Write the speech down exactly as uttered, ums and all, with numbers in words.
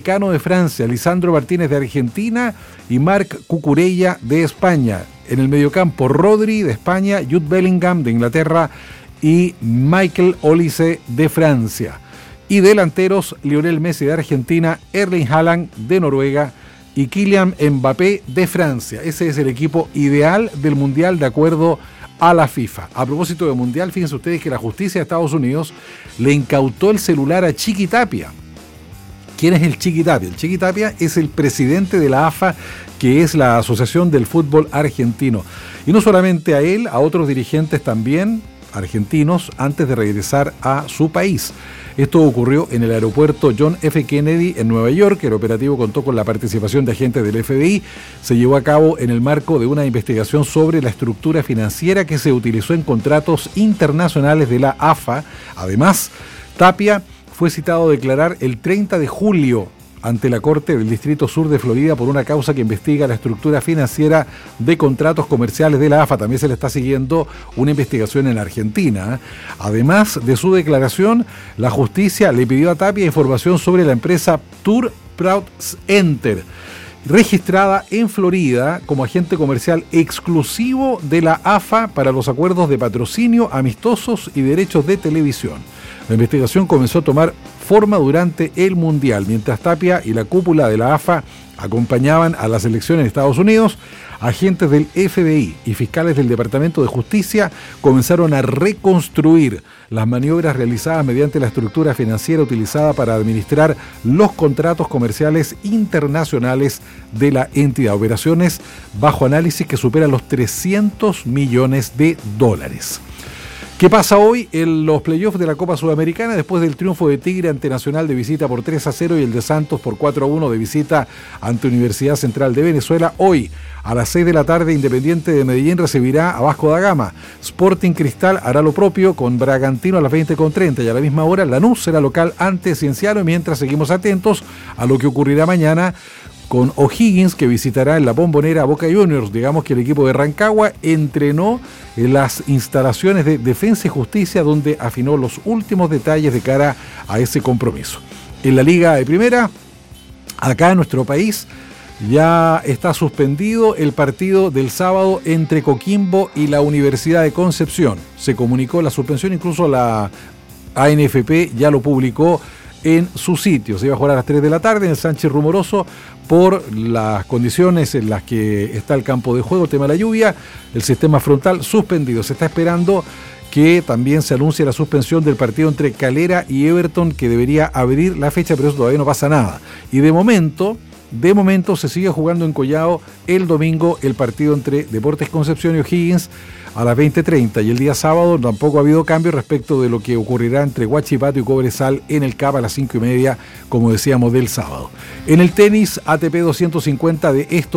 Cano de Francia, Lisandro Martínez de Argentina y Marc Cucurella de España. En el mediocampo, Rodri de España, Jude Bellingham de Inglaterra y Michael Olise de Francia. Y delanteros, Lionel Messi de Argentina, Erling Haaland de Noruega y Kylian Mbappé de Francia. Ese es el equipo ideal del Mundial de acuerdo a la FIFA. A propósito del Mundial, fíjense ustedes que la justicia de Estados Unidos le incautó el celular a Chiqui Tapia. ¿Quién es el Chiqui Tapia? El Chiqui Tapia es el presidente de la A F A, que es la Asociación del Fútbol Argentino. Y no solamente a él, a otros dirigentes también argentinos antes de regresar a su país. Esto ocurrió en el aeropuerto John F. Kennedy en Nueva York. El operativo contó con la participación de agentes del F B I. Se llevó a cabo en el marco de una investigación sobre la estructura financiera que se utilizó en contratos internacionales de la A F A. Además, Tapia fue citado a declarar el treinta de julio ante la Corte del Distrito Sur de Florida por una causa que investiga la estructura financiera de contratos comerciales de la A F A. También se le está siguiendo una investigación en Argentina. Además de su declaración, la justicia le pidió a Tapia información sobre la empresa Tour Proud Enter, registrada en Florida como agente comercial exclusivo de la A F A para los acuerdos de patrocinio, amistosos y derechos de televisión. La investigación comenzó a tomar forma durante el Mundial, mientras Tapia y la cúpula de la A F A acompañaban a la selección en Estados Unidos. Agentes del F B I y fiscales del Departamento de Justicia comenzaron a reconstruir las maniobras realizadas mediante la estructura financiera utilizada para administrar los contratos comerciales internacionales de la entidad. Operaciones bajo análisis que superan los trescientos millones de dólares. ¿Qué pasa hoy en los playoffs de la Copa Sudamericana? Después del triunfo de Tigre ante Nacional de visita por tres a cero y el de Santos por cuatro a uno de visita ante Universidad Central de Venezuela, hoy a las seis de la tarde Independiente de Medellín recibirá a Vasco da Gama. Sporting Cristal hará lo propio con Bragantino a las veinte con treinta y a la misma hora Lanús será local ante Cienciano, mientras seguimos atentos a lo que ocurrirá mañana con O'Higgins, que visitará en la Bombonera a Boca Juniors. Digamos que el equipo de Rancagua entrenó en las instalaciones de Defensa y Justicia, donde afinó los últimos detalles de cara a ese compromiso. En la Liga de Primera, acá en nuestro país, ya está suspendido el partido del sábado entre Coquimbo y la Universidad de Concepción. Se comunicó la suspensión, incluso la A N F P ya lo publicó en su sitio. Se iba a jugar a las tres de la tarde en el Sánchez Rumoroso por las condiciones en las que está el campo de juego, el tema de la lluvia, el sistema frontal suspendido. Se está esperando que también se anuncie la suspensión del partido entre Calera y Everton, que debería abrir la fecha, pero eso todavía no pasa nada. Y de momento, de momento se sigue jugando en Collao el domingo el partido entre Deportes Concepción y O'Higgins a las veinte treinta, y el día sábado tampoco ha habido cambio respecto de lo que ocurrirá entre Huachipato y Cobresal en el C A P a las cinco y media, como decíamos, del sábado. En el tenis, A T P doscientos cincuenta de esto